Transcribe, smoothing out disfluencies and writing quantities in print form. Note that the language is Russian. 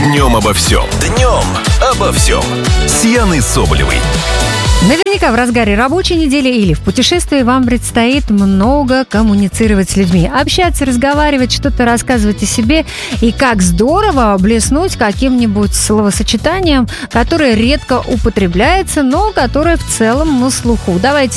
Днем обо всем. Днем обо всем. С Яной Соболевой. Наверняка в разгаре рабочей недели или в путешествии вам предстоит много коммуницировать с людьми. Общаться, разговаривать, что-то рассказывать о себе. И как здорово блеснуть каким-нибудь словосочетанием, которое редко употребляется, но которое в целом на слуху. Давайте